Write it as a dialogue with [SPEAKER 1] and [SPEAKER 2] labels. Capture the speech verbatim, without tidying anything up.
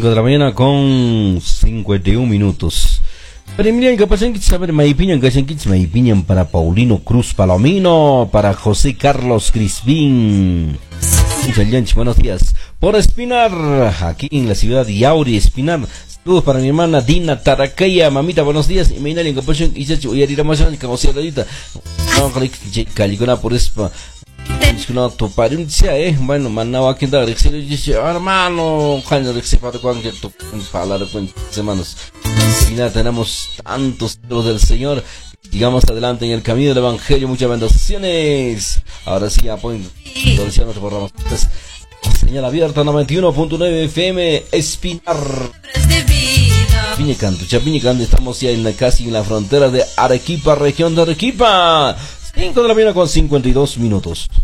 [SPEAKER 1] cinco de la mañana con cincuenta y un minutos. Primero que pasen que saber Maipiñan, que hacen kits Maipiñan para Paulino Cruz Palomino, para José Carlos Crispín. Buenos días. Por Espinar, aquí en la ciudad de Yauri, Espinar. Saludos para mi hermana Dina Taracaya, mamita, buenos días. Y me inalen que pasen y se voy a ir a más años que vamos a ir ahorita. No, caligona por espa. No, tu parencia, eh, bueno, manaba aquí andar, hermano, cuando se para cuando tu palabra con semanas. Y nada, tenemos tantos títulos del Señor. Sigamos adelante en el camino del Evangelio, muchas bendiciones. Ahora sí, apoyen, lo decía nuestro programa. Señal abierta noventa y uno punto nueve F M, Espinar. Piñecanto, Chapiñecanto, estamos ya en la, casi en la frontera de Arequipa, región de Arequipa. cinco de la mañana con cincuenta y dos minutos.